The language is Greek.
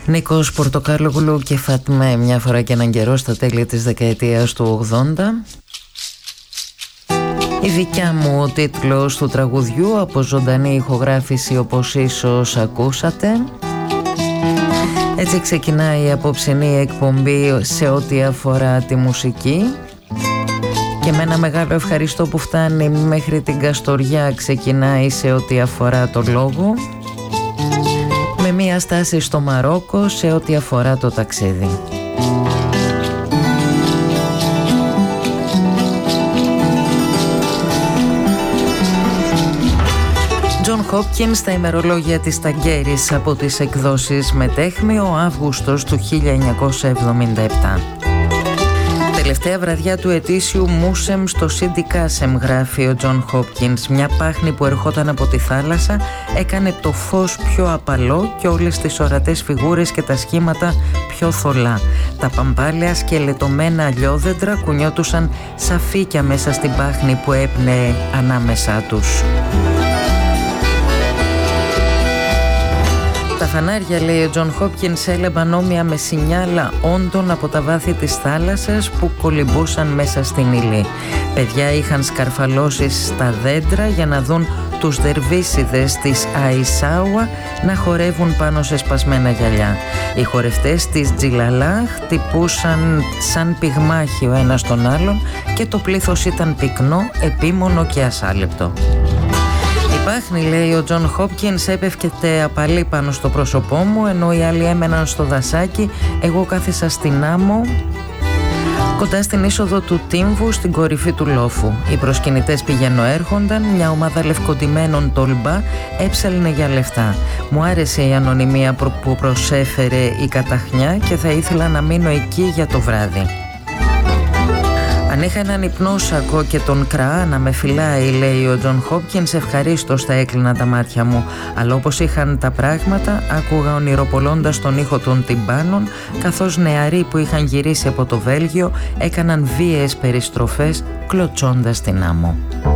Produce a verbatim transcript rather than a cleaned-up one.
Νίκος Πορτοκάλογλου και Φατμέ, μια φορά και έναν καιρό στα τέλη της δεκαετίας του ογδόντα. Η δικιά μου ο τίτλος του τραγουδιού από ζωντανή ηχογράφηση, όπως ίσως ακούσατε. Έτσι ξεκινάει η απόψινή εκπομπή σε ό,τι αφορά τη μουσική. Και με ένα μεγάλο ευχαριστώ που φτάνει μέχρι την Καστοριά ξεκινάει σε ό,τι αφορά το λόγο. Με μία στάση στο Μαρόκο σε ό,τι αφορά το ταξίδι. Τζον Χόπκινς στα ημερολόγια της Ταγκέρης από τις εκδόσεις Μετέχμιο, Αύγουστος του χίλια εννιακόσια εβδομήντα επτά. Τελευταία βραδιά του ετήσιου Μούσεμ στο Σιντικάσεμ, γράφει ο Τζον Χόπκινς. Μια πάχνη που ερχόταν από τη θάλασσα έκανε το φως πιο απαλό και όλες τις ορατές φιγούρες και τα σχήματα πιο θολά. Τα παμπάλαια σκελετωμένα αλλιόδεντρα κουνιότουσαν σαφίκια μέσα στην πάχνη που έπνεε ανάμεσά τους. Τα φανάρια, λέει ο Τζον Χόπκινς, έλεμπαν όμοια με σινιάλα όντων από τα βάθη της θάλασσας που κολυμπούσαν μέσα στην ύλη. Παιδιά είχαν σκαρφαλώσει στα δέντρα για να δουν τους δερβίσιδες της Αϊσάουα να χορεύουν πάνω σε σπασμένα γυαλιά. Οι χορευτές της Τζιλαλά χτυπούσαν σαν πυγμάχι ο ένας τον άλλον και το πλήθος ήταν πυκνό, επίμονο και ασάλεπτο. Η πάχνη, λέει ο Τζον Χόπκινς, έπευκεται απαλή πάνω στο πρόσωπό μου, ενώ οι άλλοι έμεναν στο δασάκι. Εγώ κάθισα στην άμμο κοντά στην είσοδο του Τύμβου, στην κορυφή του λόφου. Οι προσκυνητές πηγαίνω-έρχονταν, μια ομάδα λευκοντυμένων τολμπά έψαλνε για λεφτά. Μου άρεσε η ανωνυμία που προσέφερε η καταχνιά και θα ήθελα να μείνω εκεί για το βράδυ. Αν είχα έναν υπνόσακο και τον Κραά να με φυλάει, λέει ο Τζον Χόπκινς, ευχαρίστως θα έκλεινα τα μάτια μου. Αλλά όπως είχαν τα πράγματα, άκουγα ονειροπολώντας τον ήχο των τυμπάνων, καθώς νεαροί που είχαν γυρίσει από το Βέλγιο έκαναν βίαιες περιστροφές κλωτσώντας την άμμο.